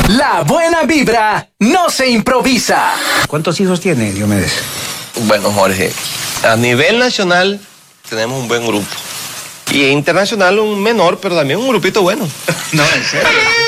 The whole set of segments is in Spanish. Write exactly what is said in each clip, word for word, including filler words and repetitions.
La buena vibra no se improvisa. ¿Cuántos hijos tiene Diomedes? Bueno, Jorge, a nivel nacional tenemos un buen grupo. Y internacional un menor, pero también un grupito bueno. No, en serio.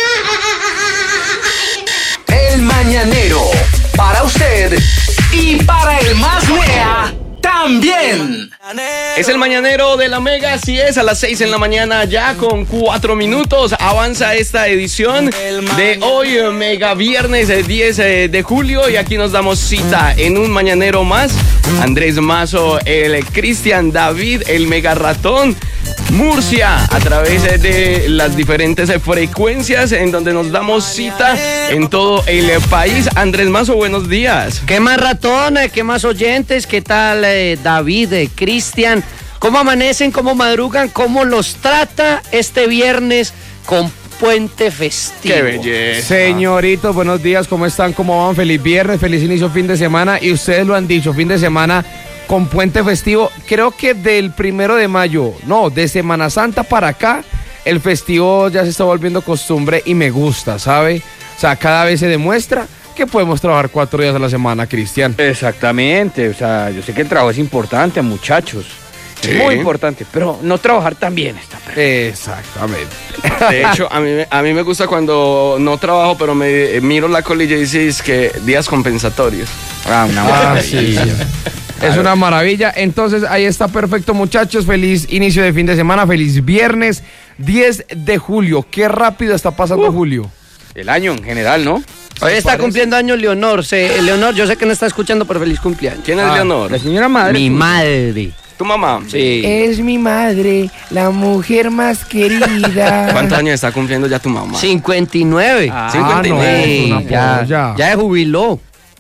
El Mañanero, para usted y para el más mea también. Es el Mañanero de la Mega, así es, a las seis en la mañana, ya con cuatro minutos. Avanza esta edición de hoy, Mega Viernes diez de julio, y aquí nos damos cita en un Mañanero más. Andrés Mazo, el Cristian, David, el Mega Ratón, Murcia, a través de las diferentes frecuencias en donde nos damos cita en todo el país. Andrés Mazo, buenos días. ¿Qué más, Ratón? ¿Qué más, oyentes? ¿Qué tal, eh, David, eh, Cristian? ¿Cómo amanecen? ¿Cómo madrugan? ¿Cómo los trata este viernes con puente festivo? ¡Qué belleza! Señoritos, buenos días, ¿cómo están? ¿Cómo van? Feliz viernes, feliz inicio fin de semana. Y ustedes lo han dicho, fin de semana con puente festivo. Creo que del primero de mayo, no, de Semana Santa para acá, el festivo ya se está volviendo costumbre y me gusta, ¿sabe? O sea, cada vez se demuestra que podemos trabajar cuatro días a la semana, Cristian. Exactamente, o sea, yo sé que el trabajo es importante, muchachos. Sí. Muy importante, pero no trabajar tan bien está perfecto. Exactamente. De hecho, a mí, a mí me gusta cuando no trabajo, pero me eh, miro la colilla y dices que días compensatorios. Ah, una Ah, sí. Es una maravilla. Entonces, ahí está perfecto, muchachos. Feliz inicio de fin de semana, feliz viernes diez de julio. Qué rápido está pasando Uh. julio. El año en general, ¿no? Hoy está cumpliendo años Leonor. Se, Leonor, yo sé que no está escuchando, pero feliz cumpleaños. ¿Quién es Ah, Leonor? La señora madre. Mi madre. ¿Tu mamá? Sí. Es mi madre, la mujer más querida. ¿Cuántos años está cumpliendo ya tu mamá? cincuenta y nueve. Ah, cincuenta y nueve. Sí, no, ya, pues, ya. ya se jubiló.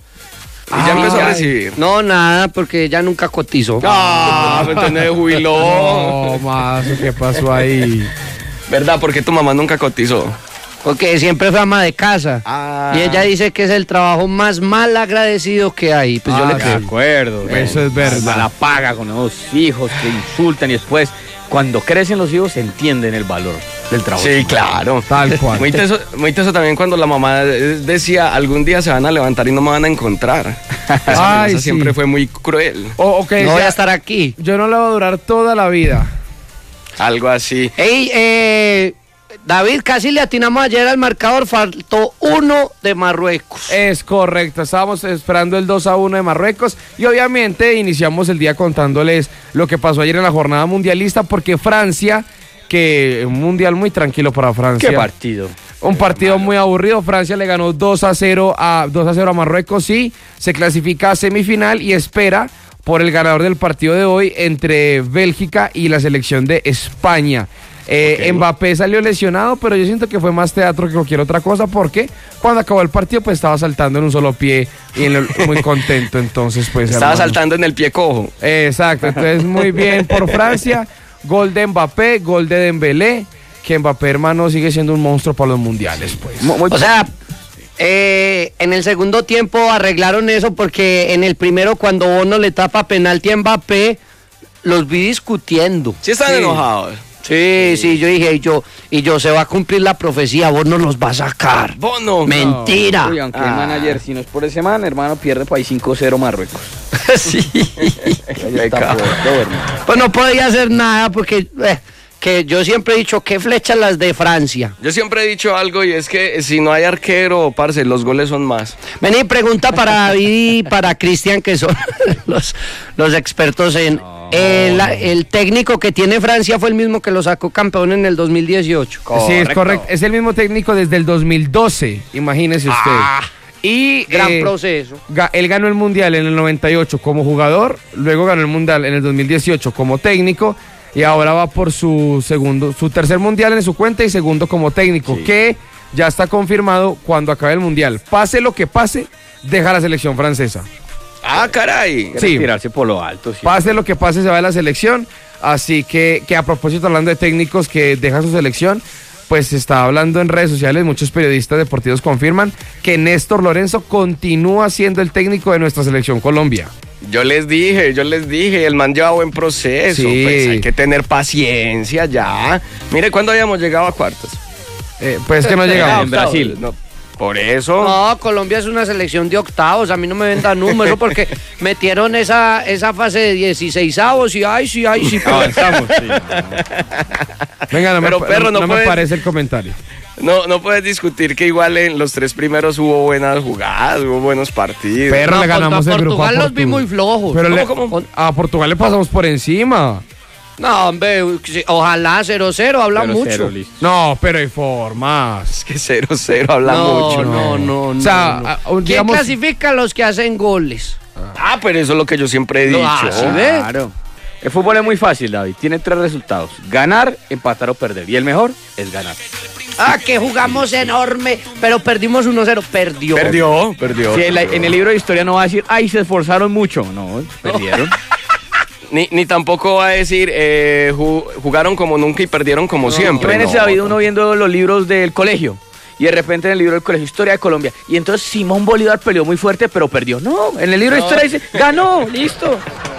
¿Y ya empezó a recibir? No, nada, porque ella nunca cotizó. Ah, pues entonces jubiló. No, más, ¿qué pasó ahí? ¿Verdad? Porque tu mamá nunca cotizó. Porque siempre fue ama de casa. Ah. Y ella dice que es el trabajo más mal agradecido que hay. Pues yo Ah, le De creo. acuerdo. Eso es verdad. La paga con los hijos que insultan y después, cuando crecen los hijos, entienden el valor del trabajo. Sí, claro. Tal cual. Muy teso, muy teso también cuando la mamá decía, algún día se van a levantar y no me van a encontrar. Esa Ay, amenaza sí. siempre fue muy cruel. O, ok, No o voy sea, a estar aquí. yo no la voy a durar toda la vida. Algo así. Ey, eh, David, casi le atinamos ayer al marcador. Faltó uno de Marruecos. Es correcto, estábamos esperando el dos a uno de Marruecos y obviamente iniciamos el día contándoles lo que pasó ayer en la jornada mundialista, porque Francia, que un mundial muy tranquilo para Francia. ¿Qué partido? Un partido muy aburrido. Francia le ganó dos a cero a Marruecos y se clasifica a semifinal y espera por el ganador del partido de hoy entre Bélgica y la selección de España. Eh, Okay. Mbappé salió lesionado, pero yo siento que fue más teatro que cualquier otra cosa, porque cuando acabó el partido pues estaba saltando en un solo pie y en el- muy contento, entonces pues... Estaba hermano. saltando en el pie cojo. Exacto, entonces muy bien por Francia. Gol de Mbappé, gol de Dembélé, que Mbappé, hermano, sigue siendo un monstruo para los mundiales, pues. Muy- muy- O sea, eh, en el segundo tiempo arreglaron eso, porque en el primero, cuando Bono le tapa penalti a Mbappé, los vi discutiendo. Sí están Sí. enojados. Sí, sí, yo dije, y yo, y yo, se va a cumplir la profecía, vos no los va a sacar. Bono. Mentira. Uy, aunque el Ah. manager, si no es por ese man, hermano, pierde país cinco cero Marruecos. Sí. Ya está por todo, hermano. Pues no podía hacer nada, porque eh, que yo siempre he dicho, qué flechas las de Francia. Yo siempre he dicho algo, y es que si no hay arquero, parce, los goles son más. Vení, pregunta para David y para Cristian, que son los, los expertos en... el, el técnico que tiene Francia fue el mismo que lo sacó campeón en el dos mil dieciocho. Sí, es correcto. Es el mismo técnico desde el dos mil doce, imagínese usted. Ah, y gran eh, proceso. ga- él ganó el Mundial en el noventa y ocho como jugador, luego ganó el Mundial en el dos mil dieciocho como técnico y ahora va por su segundo, su tercer Mundial en su cuenta y segundo como técnico, que ya está confirmado cuando acabe el Mundial. Pase lo que pase, deja la selección francesa. Ah, caray. Quiere Sí. tirarse por lo alto. Sí. Pase lo que pase, se va de la selección. Así que, que a propósito, hablando de técnicos que dejan su selección, pues se está hablando en redes sociales, muchos periodistas deportivos confirman que Néstor Lorenzo continúa siendo el técnico de nuestra selección Colombia. Yo les dije, yo les dije, el man lleva buen proceso, Sí. pues hay que tener paciencia ya. Mire, ¿cuándo habíamos llegado a cuartos? Eh, pues que no llegamos. En Brasil. No. Por eso. No, Colombia es una selección de octavos, a mí no me venda números porque metieron esa, esa fase de dieciseisavos y ay, sí, ay, sí. Avanzamos, sí. Venga, no, Pero, me, perro, no, no no me puedes- parece el comentario. No, no puedes discutir que igual en los tres primeros hubo buenas jugadas, hubo buenos partidos. Perro, No, le ganamos contra el grupo a Portugal los vi Portugal. muy flojos. Pero ¿Cómo, le- cómo? a Portugal le pasamos por encima. No, hombre, sí, ojalá cero cero, habla Cero, mucho. cero, listo. No, pero hay formas. Es que cero cero habla no, mucho. no, no, no. O sea, no. a- ¿Quién digamos- clasifica a los que hacen goles? Ah, pero eso es lo que yo siempre he dicho. Ah, ¿sí ve? Claro. El fútbol es muy fácil, David. Tiene tres resultados: ganar, empatar o perder. Y el mejor es ganar. Ah, que jugamos enorme, pero perdimos uno cero. Perdió. Perdió, perdió. Si en, la- en el libro de historia no va a decir, ay, se esforzaron mucho. No, perdieron. Ni, ni tampoco va a decir, eh, ju- jugaron como nunca y perdieron como siempre. Imagínense, No, David, uno viendo los libros del colegio. Y de repente en el libro del colegio, Historia de Colombia. Y entonces Simón Bolívar peleó muy fuerte, pero perdió. No, en el libro de historia dice, ganó, listo.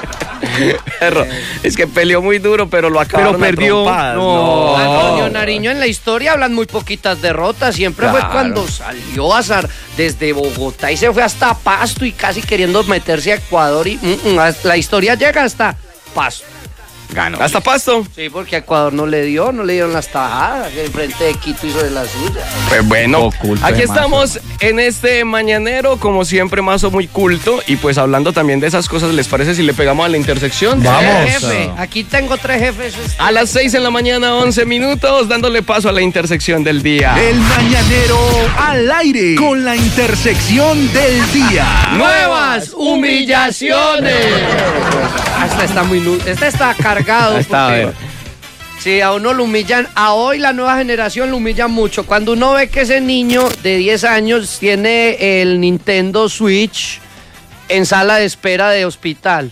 perro. Es que peleó muy duro, pero lo acabaron Pero a perdió. trompadas. No. Antonio Nariño en la historia hablan muy poquitas derrotas. Siempre fue Claro. cuando salió a zar desde Bogotá y se fue hasta Pasto y casi queriendo meterse a Ecuador. Y mm, mm, la historia llega hasta Pasto. Ganó. Hasta Pasto. Sí, porque a Ecuador no le dio, no le dieron las tajadas. El frente de Quito hizo de la suya. Pues bueno, Oculto aquí de Mazo. estamos en este mañanero, como siempre, Mazo muy culto. Y pues hablando también de esas cosas, ¿les parece si le pegamos a la intersección? Vamos. Eh, jefe, aquí tengo tres jefes. A las seis en la mañana, once minutos, dándole paso a la intersección del día. El mañanero al aire con la intersección del día. Nuevas humillaciones. Esta está muy nu- Esta está cargado. Está, a porque- ver. Sí, a uno lo humillan. A hoy la nueva generación lo humilla mucho. Cuando uno ve que ese niño de diez años tiene el Nintendo Switch en sala de espera de hospital.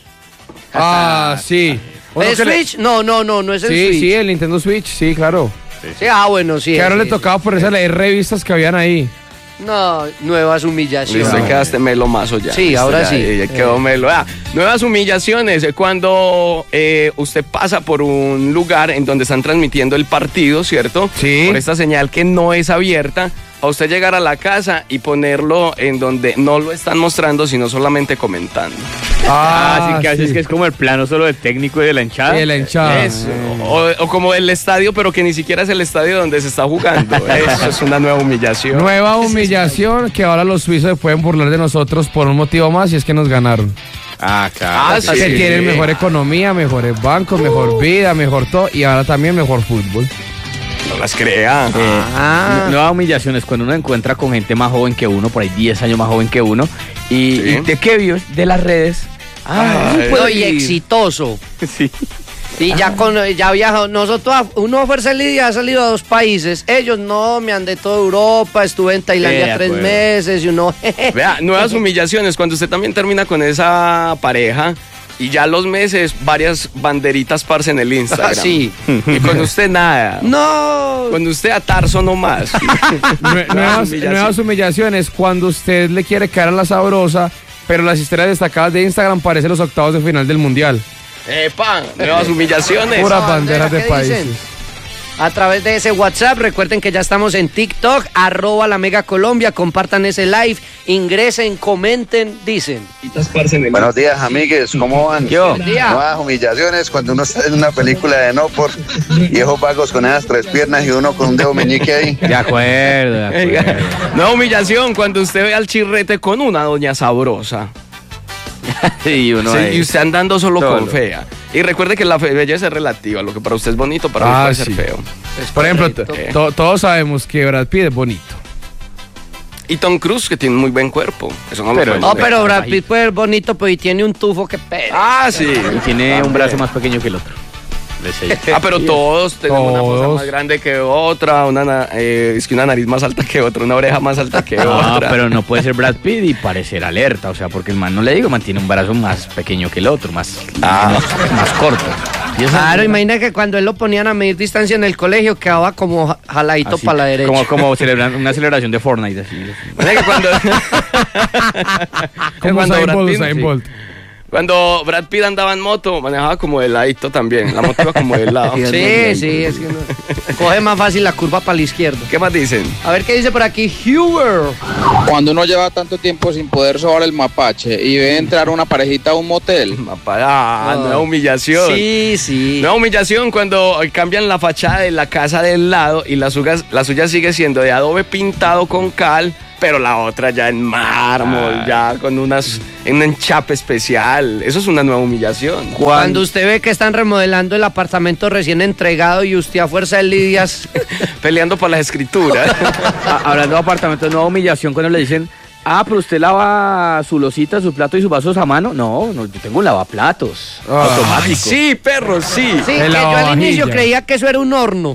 Ah, sí. Uno ¿Es que le- Switch? No, no, no, no es el Sí, Switch. sí, el Nintendo Switch, sí, claro. Sí, ah, bueno, sí. Que ahora sí, le sí. tocaba por esas leer revistas que habían ahí. No, nuevas humillaciones. Listo, quedaste melo mazo ya. Sí, Listo, ahora ya, sí. ya quedó melo. Ah, nuevas humillaciones. eh, Cuando eh, usted pasa por un lugar en donde están transmitiendo el partido, ¿cierto? Sí. Por esta señal que no es abierta, a usted llegar a la casa y ponerlo en donde no lo están mostrando, sino solamente comentando. Ah, sí, que haces sí. que es como el plano solo del técnico y de la hinchada. Sí, la hinchada. Eso. O, o como el estadio, pero que ni siquiera es el estadio donde se está jugando. Eso es una nueva humillación. Nueva humillación que ahora los suizos se pueden burlar de nosotros por un motivo más y es que nos ganaron. Ah, claro. Ah, Que sí. tienen mejor economía, mejores bancos, mejor vida, mejor todo y ahora también mejor fútbol. No las crea. Eh, Ah. Nueva humillación es cuando uno encuentra con gente más joven que uno, por ahí diez años más joven que uno. ¿Y, Sí. y de qué vio? De las redes. Ah, Ay, puedo No, y ir. exitoso. Sí. Y ya con ya viajado, nosotros, uno fuerza Lidia ha salido a dos países. Ellos no, me andé toda Europa, estuve en Tailandia de tres acuerdo. meses y uno. Vea, nuevas humillaciones. Cuando usted también termina con esa pareja y ya a los meses varias banderitas parce en el Instagram. Ah, sí. Y con usted nada. No. Con usted a Tarso nomás. Nue- nuevas, nuevas humillaciones cuando usted le quiere caer a la sabrosa, pero las historias destacadas de Instagram parecen los octavos de final del mundial. Epa, nuevas humillaciones. Puras bandera, banderas de ¿qué países. dicen? A través de ese WhatsApp, recuerden que ya estamos en TikTok, arroba la Mega Colombia, compartan ese live, ingresen, comenten, dicen. Buenos días, amigues, ¿cómo van? Yo. Buen día. Nuevas humillaciones cuando uno está en una película de no por viejos vagos con esas tres piernas y uno con un dedo meñique ahí. De acuerdo, de acuerdo. Oiga, nueva humillación cuando usted ve al chirrete con una doña sabrosa. Sí, uno Sí, ahí. y usted andando solo, Solo. con fea. Y recuerde que la fe- belleza es relativa. Lo que para usted es bonito, para mí Ah, puede sí. ser feo. Por ejemplo, correcto. t- to- todos sabemos que Brad Pitt es bonito. Y Tom Cruise, que tiene un muy buen cuerpo. Eso no Pero lo No, podemos pero negar. Brad Pitt puede ser bonito, pero y tiene un tufo que pere. Ah, sí. Y tiene un brazo más pequeño que el otro. De seis. Ah, pero todos tenemos una cosa Todos. más grande que otra, una, na- eh, es que una nariz más alta que otra, una oreja más alta que No, otra. pero no puede ser Brad Pitt y parecer alerta, o sea, porque el man, no le digo, man, tiene un brazo más pequeño que el otro, más, Ah. más, más corto. Y eso- Claro, imagina que cuando él lo ponían a medir distancia en el colegio quedaba como ja- jaladito así, para la derecha. Como, como celebran una celebración de Fortnite, así. Mira que cuando, Como cuando Usain Brad Bolt, Pitt- Usain sí. Bolt. Cuando Brad Pitt andaba en moto, manejaba como de ladito también. La moto iba como de lado. Sí, sí, es que no. Coge más fácil la curva para la izquierda. ¿Qué más dicen? A ver qué dice por aquí Huber. Cuando uno lleva tanto tiempo sin poder sobar el mapache y ve entrar una parejita a un motel. Ah, No. nueva humillación. Sí, sí. Nueva humillación cuando cambian la fachada de la casa del lado y la suya, la suya sigue siendo de adobe pintado con cal, pero la otra ya en mármol, ya con unas, un enchape especial. Eso es una nueva humillación. Cuando usted ve que están remodelando el apartamento recién entregado y usted a fuerza de lidias peleando por las escrituras. Ah, hablando de apartamentos, nueva humillación cuando le dicen, ah, pero usted lava su losita, su plato y sus vasos a mano. No, no, yo tengo un lavaplatos Ah. automático. Ay, sí, perro, sí. Sí, El que yo al lavavajilla. inicio creía que eso era un horno.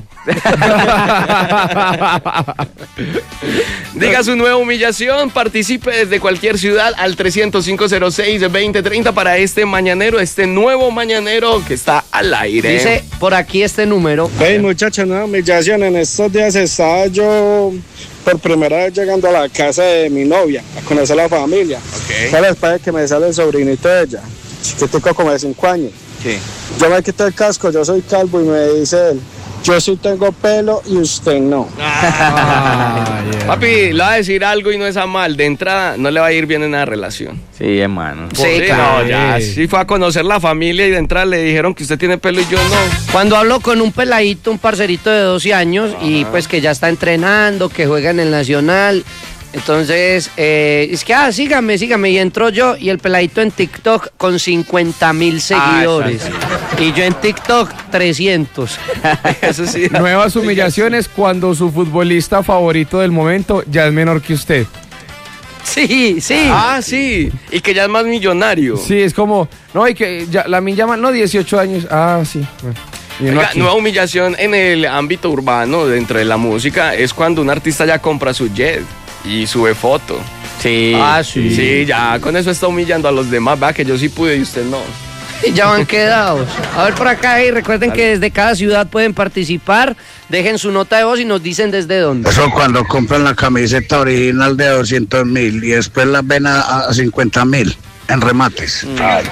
Diga su nueva humillación, participe desde cualquier ciudad al trescientos cinco cero seis veinte treinta para este mañanero, este nuevo mañanero que está al aire. Dice por aquí este número. Hey muchachos, no, humillación. En estos días estaba yo por primera vez llegando a la casa de mi novia, a conocer a la familia. Ok. Pero después de que me sale el sobrinito de ella, chiquitico como de cinco años. Sí. Yo me quito el casco, yo soy calvo y me dice él, yo sí tengo pelo y usted no. Ah, yeah. Papi, le va a decir algo y no es a mal. De entrada, no le va a ir bien en la relación. Sí, hermano. Sí, Sí, claro. no, ya. Sí fue a conocer la familia y de entrada le dijeron que usted tiene pelo y yo no. Cuando hablo con un peladito, un parcerito de doce años, y pues que ya está entrenando, que juega en el Nacional. Entonces, eh, es que, ah, sígame, sígame. Y entro yo y el peladito en TikTok con cincuenta mil seguidores. Y yo en TikTok trescientos. Eso sí. Nuevas humillaciones cuando su futbolista favorito del momento ya es menor que usted. Sí, sí. Ah, sí. Y que ya es más millonario. Sí, es como, no, y que ya, la min llama, no, dieciocho años. Ah, sí. Bueno, y uno Oiga, aquí. nueva humillación en el ámbito urbano, dentro de la música, es cuando un artista ya compra su jet y sube foto. Sí. Ah, sí. Sí, ya con eso está humillando a los demás, vea que yo sí pude y usted no. Y ya van quedados. A ver por acá, y recuerden que desde cada ciudad pueden participar. Dejen su nota de voz y nos dicen desde dónde. Eso cuando compran la camiseta original de doscientos mil y después la ven a, a cincuenta mil en remates.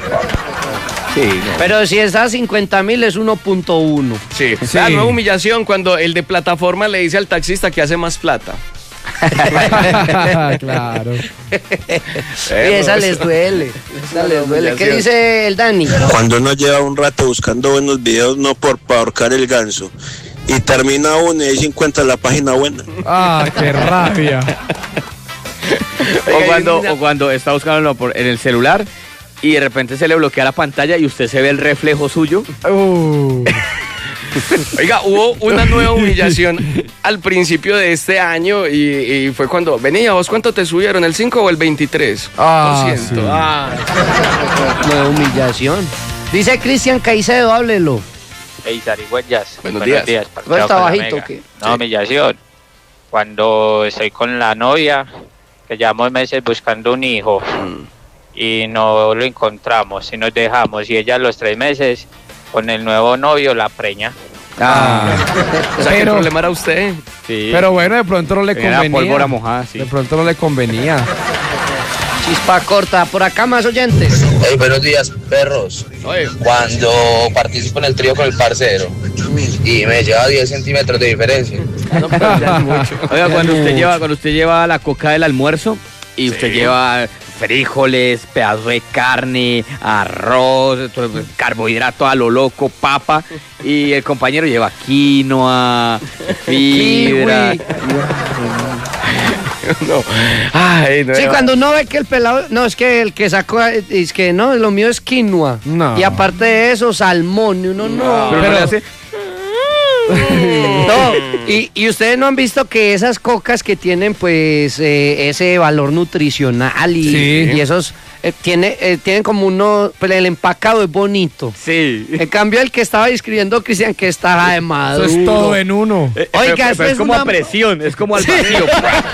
Pero si es a cincuenta mil es uno punto uno. Sí. Sí. La nueva humillación cuando el de plataforma le dice al taxista que hace más plata. Claro. Y esa les duele. Esa les duele. ¿Qué dice el Dani? Cuando uno lleva un rato buscando buenos videos, no por pa' ahorcar el ganso, y termina uno y ahí se encuentra la página buena. Ah, qué rabia. O cuando, o cuando está buscándolo por, en el celular y de repente se le bloquea la pantalla y usted se ve el reflejo suyo. Uh. Oiga, hubo una nueva humillación al principio de este año y, y fue cuando, venía, ¿vos cuánto te subieron? ¿El cinco o el veintitrés por ciento? Ah, sí. Ah. Nueva humillación. Dice Cristian Caicedo, háblelo. Hey, zarigüeyas. Buenos días. parceros ¿No está con la bajito mega. o qué? No, humillación. Cuando estoy con la novia, que llevamos meses buscando un hijo y no lo encontramos y nos dejamos, y ella a los tres meses con el nuevo novio la preña. Ah. O sea, ¿qué Pero- problema era usted? Sí. Pero bueno, de pronto no le Era convenía. pólvora mojada, sí. De pronto no le convenía. Chispa corta. Por acá más oyentes. Hey, buenos días, perros. Oye, Cuando participo en el trío con el parcero y me lleva diez centímetros de diferencia. no, pero ya es mucho. Oiga, cuando usted lleva, cuando usted lleva la coca del almuerzo y usted Sí. lleva frijoles, pedazos de carne, arroz, todo- carbohidrato a lo loco, papa, y el compañero lleva quinoa, fibra. Kiwi. No. Ay, no. Sí, cuando uno ve que el pelado, no, es que el que sacó, es que no, lo mío es quinoa. No. Y aparte de eso, salmón. Y uno no. Pero, Pero- le hace- No, y, y ustedes no han visto que esas cocas que tienen pues eh, ese valor nutricional y, Sí. y esos eh, tiene, eh, tienen como uno, pero el empacado es bonito. Sí. En cambio el que estaba describiendo Cristian que está de Eso maduro. es todo en uno. Eh, Oiga, pero- eso pero es es como una- a presión, es como al vacío.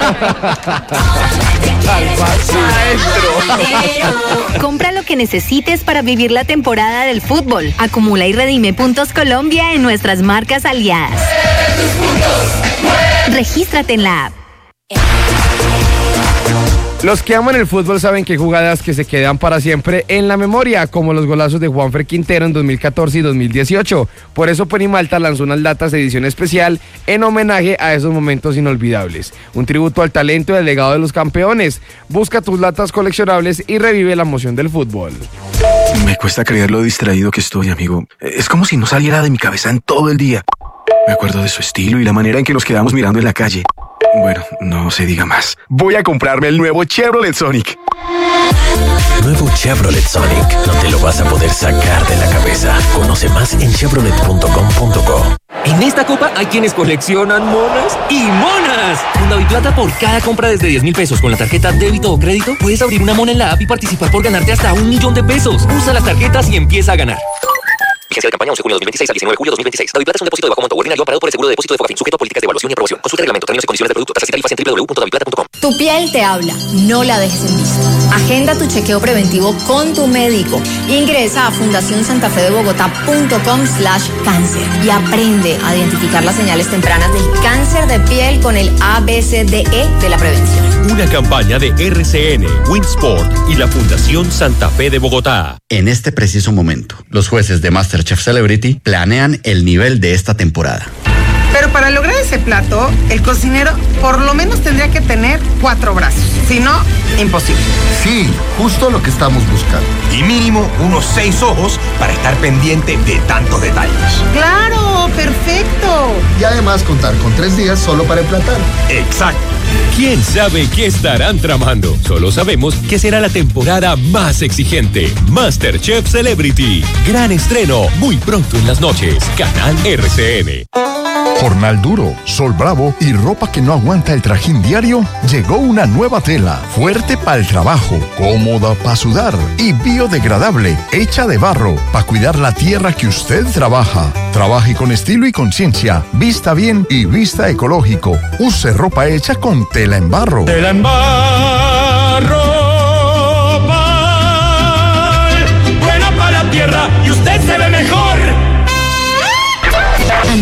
Compra lo que necesites para vivir la temporada del fútbol. Acumula y redime puntos Colombia en nuestras marcas aliadas. Regístrate en la app. Los que aman el fútbol saben que hay jugadas que se quedan para siempre en la memoria, como los golazos de Juanfer Quintero en dos mil catorce y dos mil dieciocho. Por eso Penimalta lanzó unas latas de edición especial en homenaje a esos momentos inolvidables. Un tributo al talento y al legado de los campeones. Busca tus latas coleccionables y revive la emoción del fútbol. Me cuesta creer lo distraído que estoy, amigo. Es como si no saliera de mi cabeza en todo el día. Me acuerdo de su estilo y la manera en que nos quedamos mirando en la calle. Bueno, no se diga más. Voy a comprarme el nuevo Chevrolet Sonic. Nuevo Chevrolet Sonic. No te lo vas a poder sacar de la cabeza. Conoce más en chevrolet punto com punto co. En esta copa hay quienes coleccionan monas y monas. Con Daviplata, por cada compra desde diez mil pesos con la tarjeta débito o crédito, puedes abrir una mona en la app y participar por ganarte hasta un millón de pesos. Usa las tarjetas y empieza a ganar. Vigencia de campaña once de junio de dos mil veintiséis al diecinueve de julio de dos mil veintiséis. Daviplata es un depósito de bajo monto ordinario amparado por el seguro de depósito de Fogafín, sujeto a políticas de evaluación y aprobación. Consulta el reglamento, términos y condiciones del producto, tasas y tarifas en doble u doble u doble u punto daviplata punto com. Tu piel te habla, no la dejes en visto. Agenda tu chequeo preventivo con tu médico. Ingresa a fundación santa fe de bogotá punto com slash cáncer y aprende a identificar las señales tempranas del cáncer de piel con el A B C D E de la prevención. Una campaña de R C N, Winsport y la Fundación Santa Fe de Bogotá. En este preciso momento, los jueces de MasterChef Celebrity planean el nivel de esta temporada. Pero para lograr ese plato, el cocinero por lo menos tendría que tener cuatro brazos. Si no, imposible. Sí, justo lo que estamos buscando. Y mínimo unos seis ojos para estar pendiente de tantos detalles. ¡Claro! ¡Perfecto! Y además contar con tres días solo para emplatar. Exacto. ¿Quién sabe qué estarán tramando? Solo sabemos que será la temporada más exigente. MasterChef Celebrity. Gran estreno muy pronto en las noches. Canal R C N. Jornal duro, sol bravo y ropa que no aguanta el trajín diario, llegó una nueva tela, fuerte para el trabajo, cómoda para sudar y biodegradable, hecha de barro, para cuidar la tierra que usted trabaja. Trabaje con estilo y conciencia, vista bien y vista ecológico. Use ropa hecha con tela en barro. Tela en barro.